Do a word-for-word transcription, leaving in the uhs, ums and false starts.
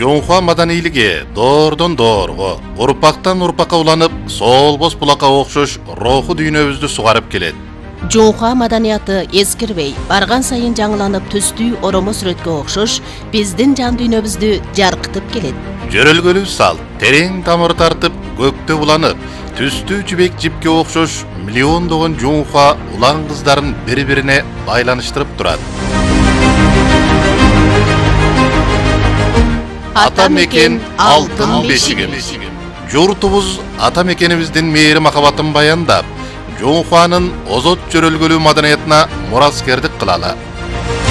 Жонхуа маданийлиги доордон доорго, урпактан урпакка уланып, солбос булакка окшош руху дүйнөбүздү сугарып келет. Жонхуа маданияты эскирбей, барган сайын жаңыланып түстүү оромо сүрөткө окшош, биздин жан дүйнөбүздү жаркытып келет. Жөрөлгөлүү салт, терең тамыр тартып, көктө буланып, түстүү жибек жипке окшош миллиондогон жонхуа улан кыздарын бири-бирине байланыштырып турат. Ата мекен алтын бешиги. Журтубуз ата мекенибиздин мээри махабатын баяндап, Жонхуанын озот жөрөлгөлүү маданиятына мураскердик кылалы.